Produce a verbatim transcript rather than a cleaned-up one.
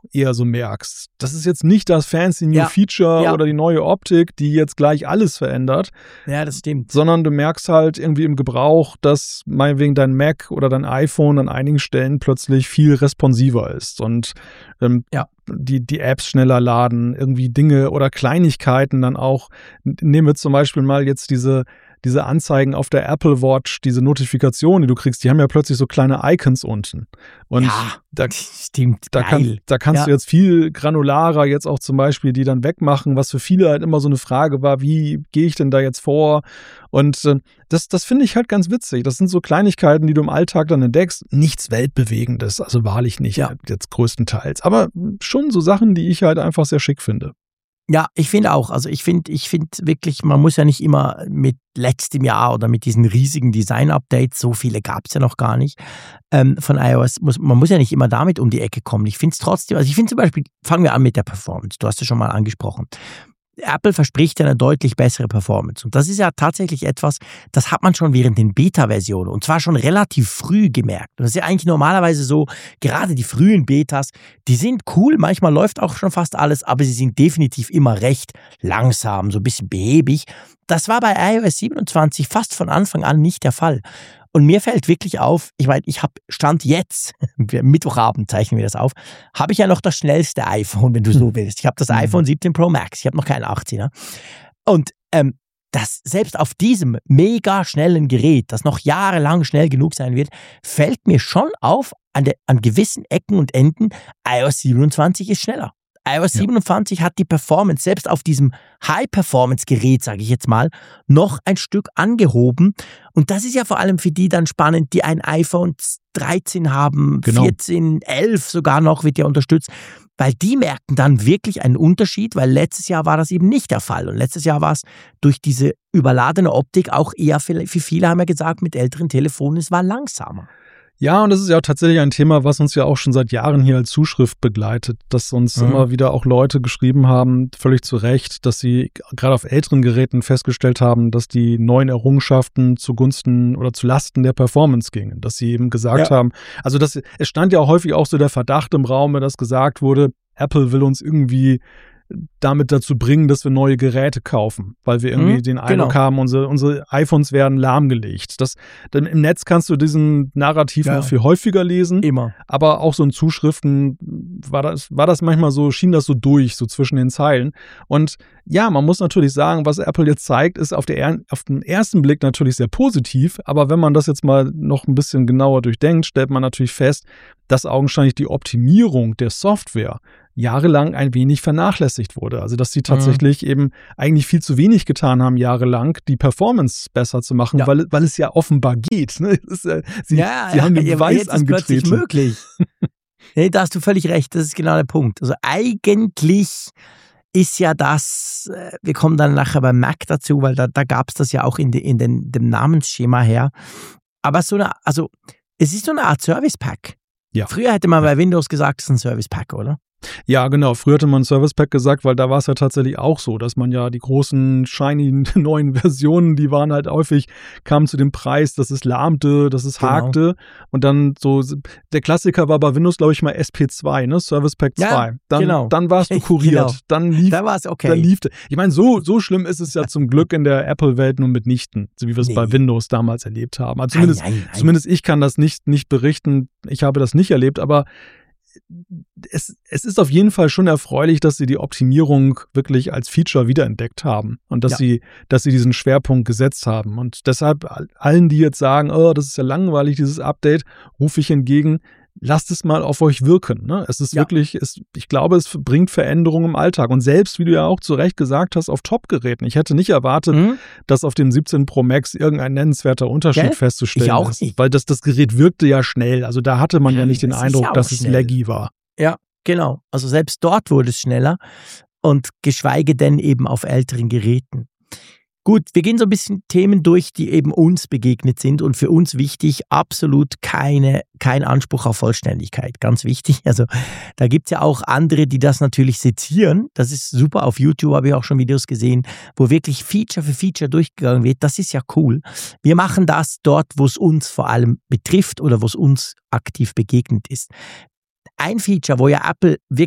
eher so merkst. Das ist jetzt nicht das fancy New ja. Feature ja. oder die neue Optik, die jetzt gleich alles verändert. Ja, das stimmt. Sondern du merkst halt irgendwie im Gebrauch, dass meinetwegen dein Mac oder dein iPhone an einigen Stellen plötzlich viel responsiver ist und ähm, ja. die, die Apps schneller laden, irgendwie Dinge oder Kleinigkeiten dann auch. Nehmen wir zum Beispiel mal jetzt diese diese Anzeigen auf der Apple Watch, diese Notifikationen, die du kriegst, die haben ja plötzlich so kleine Icons unten. Und ja, da, stimmt, da, kann, da kannst ja. du jetzt viel granularer jetzt auch zum Beispiel die dann wegmachen, was für viele halt immer so eine Frage war, wie gehe ich denn da jetzt vor? Und äh, das, das finde ich halt ganz witzig. Das sind so Kleinigkeiten, die du im Alltag dann entdeckst. Nichts Weltbewegendes, also wahrlich nicht ja. jetzt größtenteils. Aber schon so Sachen, die ich halt einfach sehr schick finde. Ja, ich finde auch. Also ich finde ich finde wirklich, man muss ja nicht immer mit letztem Jahr oder mit diesen riesigen Design-Updates, so viele gab es ja noch gar nicht, ähm, von iOS, muss, man muss ja nicht immer damit um die Ecke kommen. Ich finde es trotzdem, also ich finde zum Beispiel, fangen wir an mit der Performance, du hast es schon mal angesprochen. Apple verspricht ja eine deutlich bessere Performance. Und das ist ja tatsächlich etwas, das hat man schon während den Beta-Versionen und zwar schon relativ früh gemerkt. Und das ist ja eigentlich normalerweise so, gerade die frühen Betas, die sind cool, manchmal läuft auch schon fast alles, aber sie sind definitiv immer recht langsam, so ein bisschen behäbig. Das war bei iOS siebenundzwanzig fast von Anfang an nicht der Fall. Und mir fällt wirklich auf, ich meine, ich habe Stand jetzt, Mittwochabend zeichnen wir das auf, habe ich ja noch das schnellste iPhone, wenn du so willst. Ich habe das mhm. iPhone siebzehn Pro Max, ich habe noch keinen achtzehner. Und ähm, das, selbst auf diesem mega schnellen Gerät, das noch jahrelang schnell genug sein wird, fällt mir schon auf, an, der, an gewissen Ecken und Enden, iOS siebenundzwanzig ist schneller. iOS ja. siebenundzwanzig hat die Performance selbst auf diesem High-Performance-Gerät, sage ich jetzt mal, noch ein Stück angehoben. Und das ist ja vor allem für die dann spannend, die ein iPhone dreizehn haben, genau. vierzehn, elf sogar noch wird ja unterstützt, weil die merken dann wirklich einen Unterschied, weil letztes Jahr war das eben nicht der Fall. Und letztes Jahr war es durch diese überladene Optik auch eher, für viele haben ja gesagt, mit älteren Telefonen, es war langsamer. Ja, und das ist ja auch tatsächlich ein Thema, was uns ja auch schon seit Jahren hier als Zuschrift begleitet, dass uns mhm. immer wieder auch Leute geschrieben haben, völlig zu Recht, dass sie gerade auf älteren Geräten festgestellt haben, dass die neuen Errungenschaften zugunsten oder zu Lasten der Performance gingen, dass sie eben gesagt ja. haben, also das, es stand ja häufig auch so der Verdacht im Raum, dass gesagt wurde, Apple will uns irgendwie damit dazu bringen, dass wir neue Geräte kaufen, weil wir irgendwie mhm, den Eindruck genau. haben, unsere, unsere iPhones werden lahmgelegt. Das, denn im Netz kannst du diesen Narrativ ja. noch viel häufiger lesen. Immer. Aber auch so in Zuschriften war das, war das manchmal so, schien das so durch, so zwischen den Zeilen. Und ja, man muss natürlich sagen, was Apple jetzt zeigt, ist auf, der, auf den ersten Blick natürlich sehr positiv. Aber wenn man das jetzt mal noch ein bisschen genauer durchdenkt, stellt man natürlich fest, dass augenscheinlich die Optimierung der Software jahrelang ein wenig vernachlässigt wurde. Also dass sie tatsächlich mhm. eben eigentlich viel zu wenig getan haben, jahrelang, die Performance besser zu machen, ja. weil, weil es ja offenbar geht. Ne? Ist, äh, sie, ja, sie ja, haben den ja, Beweis jetzt angetreten. Ist plötzlich möglich. Nee, da hast du völlig recht, das ist genau der Punkt. Also eigentlich ist ja das, wir kommen dann nachher beim Mac dazu, weil da, da gab es das ja auch in, de, in den, dem Namensschema her. Aber so eine, also es ist so eine Art Service Pack. Ja. Früher hätte man bei Windows gesagt, es ist ein Service Pack, oder? Ja, genau. Früher hatte man Service Pack gesagt, weil da war es ja tatsächlich auch so, dass man ja die großen, shiny neuen Versionen, die waren halt häufig, kamen zu dem Preis, dass es lahmte, dass es hakte. Genau. Und dann so, der Klassiker war bei Windows, glaube ich, mal S P zwei, ne? Service Pack zwei. Ja, dann, genau. dann warst du kuriert. Genau. Dann lief, da war's okay. Dann lief, ich meine, so, so schlimm ist es ja zum Glück in der Apple-Welt nur mitnichten, so wie wir es nee. bei Windows damals erlebt haben. Also zumindest, nein, nein, nein. zumindest ich kann das nicht, nicht berichten. Ich habe das nicht erlebt, aber Es, es ist auf jeden Fall schon erfreulich, dass sie die Optimierung wirklich als Feature wiederentdeckt haben und dass, ja. sie, dass sie diesen Schwerpunkt gesetzt haben. Und deshalb allen, die jetzt sagen, oh, das ist ja langweilig, dieses Update, rufe ich entgegen, lasst es mal auf euch wirken. Ne? Es ist ja. wirklich, es, ich glaube, es bringt Veränderungen im Alltag. Und selbst, wie du ja auch zu Recht gesagt hast, auf Top-Geräten. Ich hätte nicht erwartet, mhm. dass auf dem siebzehn Pro Max irgendein nennenswerter Unterschied Gell? festzustellen ich auch ist. nicht. Weil das, das Gerät wirkte ja schnell. Also da hatte man ja nicht den das Eindruck, ja dass schnell. es laggy war. Ja, genau. Also selbst dort wurde es schneller und geschweige denn eben auf älteren Geräten. Gut, wir gehen so ein bisschen Themen durch, die eben uns begegnet sind und für uns wichtig, absolut keine, kein Anspruch auf Vollständigkeit, ganz wichtig. Also da gibt es ja auch andere, die das natürlich sezieren, das ist super, auf YouTube habe ich auch schon Videos gesehen, wo wirklich Feature für Feature durchgegangen wird, das ist ja cool. Wir machen das dort, wo es uns vor allem betrifft oder wo es uns aktiv begegnet ist. Ein Feature, wo ja Apple wirklich